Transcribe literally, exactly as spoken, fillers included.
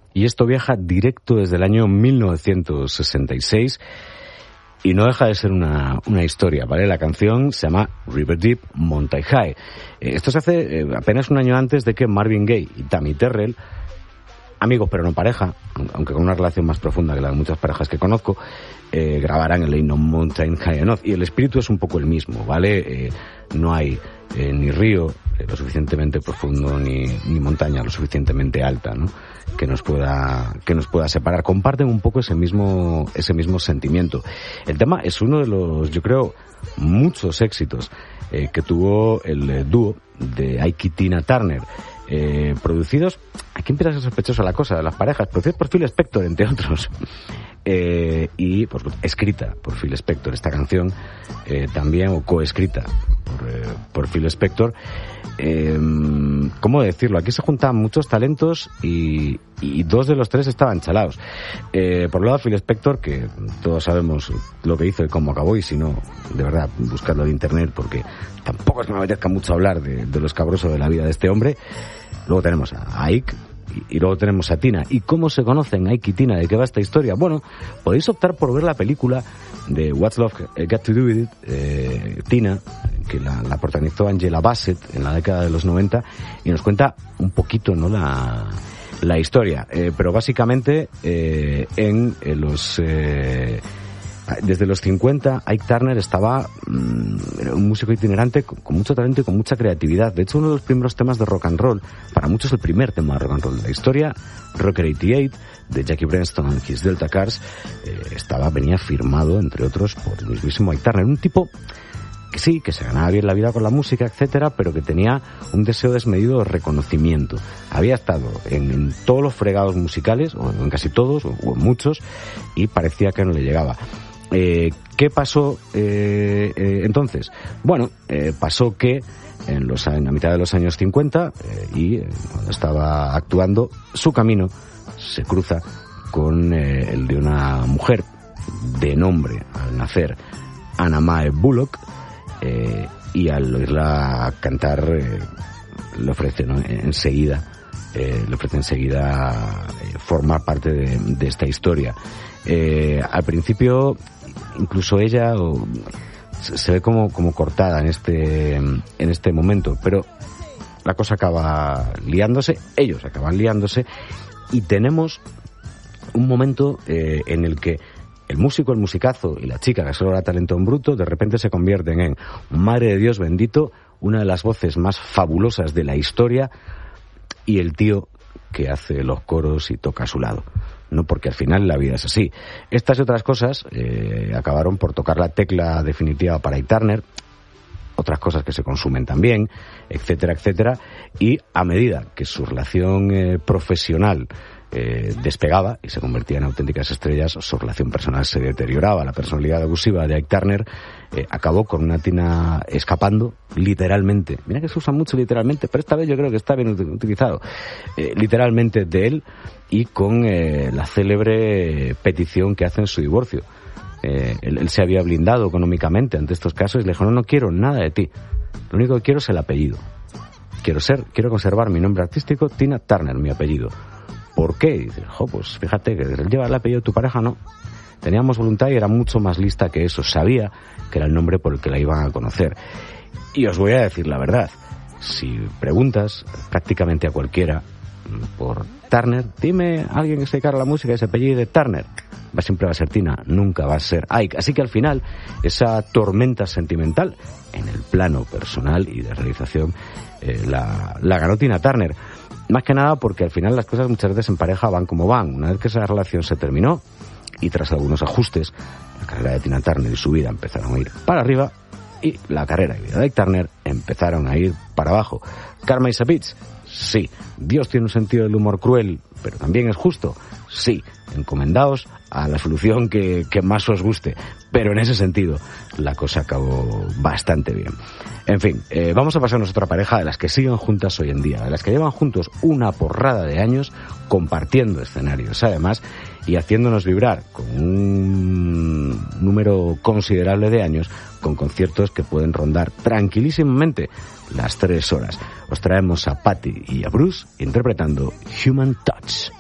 Y esto viaja directo desde el año mil novecientos sesenta y seis y no deja de ser una, una historia, ¿vale? La canción se llama River Deep, Mountain High. Eh, esto se hace eh, apenas un año antes de que Marvin Gaye y Tammy Terrell, amigos pero no pareja, aunque con una relación más profunda que la de muchas parejas que conozco, eh, grabarán el himno Mountain High Enough. Y el espíritu es un poco el mismo, ¿vale? Eh, no hay eh, ni río eh, lo suficientemente profundo ni, ni montaña lo suficientemente alta, ¿no? que nos pueda que nos pueda separar. Comparten un poco ese mismo ese mismo sentimiento. El tema es uno de los, yo creo, muchos éxitos eh, que tuvo el eh, dúo de Ike y Tina Turner, eh, producidos, aquí empieza a ser sospechosa la cosa de las parejas, producidos por Phil Spector, entre otros, eh, y pues escrita por Phil Spector esta canción, eh, también, o coescrita por, eh, por Phil Spector. Eh, ¿Cómo decirlo? Aquí se juntaban muchos talentos y, y dos de los tres estaban chalaos. Eh, por un lado, Phil Spector, que todos sabemos lo que hizo y cómo acabó, y si no, de verdad, buscarlo en internet, porque tampoco es que me apetezca mucho hablar de, de lo escabroso de la vida de este hombre. Luego tenemos a Ike y, y luego tenemos a Tina. ¿Y cómo se conocen Ike y Tina? ¿De qué va esta historia? Bueno, podéis optar por ver la película de What's Love Got to Do With It, eh, Tina, que la, la protagonizó Angela Bassett en la década de los noventa, y nos cuenta un poquito, ¿no?, la, la historia. Eh, pero básicamente, eh, en, en los... Eh, desde los cincuenta, Ike Turner estaba mmm, un músico itinerante con, con mucho talento y con mucha creatividad. De hecho, uno de los primeros temas de rock and roll, para muchos el primer tema de rock and roll de la historia, Rocker ochenta y ocho, de Jackie Brenston and His Delta Cars, eh, estaba, venía firmado, entre otros, por el mismísimo Ike Turner. Un tipo que sí, que se ganaba bien la vida con la música, etcétera, pero que tenía un deseo desmedido de reconocimiento. Había estado en, en todos los fregados musicales, o en casi todos, o, o en muchos, y parecía que no le llegaba. Eh, ¿Qué pasó eh, eh, entonces? Bueno, eh, pasó que en, los, en la mitad de los años cincuenta, eh, y eh, cuando estaba actuando, su camino se cruza con eh, el de una mujer de nombre, al nacer, Anna Mae Bullock, eh, y al oírla cantar eh, le ofrece, ¿no?, enseguida, eh, le ofrece enseguida eh, formar parte de, de esta historia. Eh, al principio, incluso ella o, se ve como, como cortada en este, en este momento, pero la cosa acaba liándose, ellos acaban liándose, y tenemos un momento eh, en el que el músico, el musicazo y la chica que solo era talento en bruto, de repente se convierten en, madre de Dios bendito, una de las voces más fabulosas de la historia, y el tío que hace los coros y toca a su lado. No, porque al final la vida es así. Estas y otras cosas eh, acabaron por tocar la tecla definitiva para Ike Turner, otras cosas que se consumen también, etcétera, etcétera, y a medida que su relación eh, profesional eh, despegaba y se convertía en auténticas estrellas, su relación personal se deterioraba. La personalidad abusiva de Ike Turner eh, acabó con una Tina escapando, literalmente. Mira que se usa mucho literalmente, pero esta vez yo creo que está bien utilizado. Eh, literalmente de él, y con eh, la célebre petición que hace en su divorcio. Eh, él, él se había blindado económicamente ante estos casos y le dijo, no, no quiero nada de ti. Lo único que quiero es el apellido. Quiero ser, quiero conservar mi nombre artístico, Tina Turner, mi apellido. ¿Por qué? Y dice, jo, pues fíjate que él lleva el apellido de tu pareja, no. Teníamos voluntad y era mucho más lista que eso. Sabía que era el nombre por el que la iban a conocer. Y os voy a decir la verdad. Si preguntas prácticamente a cualquiera por Turner, dime a alguien que se dedica a la música y se apellide Turner, va, siempre va a ser Tina, nunca va a ser Ike. Así que al final, esa tormenta sentimental en el plano personal y de realización eh, la, la ganó Tina Turner. Más que nada porque al final las cosas muchas veces en pareja van como van. Una vez que esa relación se terminó y tras algunos ajustes, la carrera de Tina Turner y su vida empezaron a ir para arriba, y la carrera y vida de Ike Turner empezaron a ir para abajo. Karma is a bitch. Sí. Dios tiene un sentido del humor cruel, pero también es justo. Sí. Encomendaos a la solución que, que más os guste. Pero en ese sentido, la cosa acabó bastante bien. En fin, eh, vamos a pasarnos a otra pareja de las que siguen juntas hoy en día, de las que llevan juntos una porrada de años, compartiendo escenarios además, y haciéndonos vibrar con un número considerable de años, con conciertos que pueden rondar tranquilísimamente las tres horas. Os traemos a Patty y a Bruce interpretando Human Touch.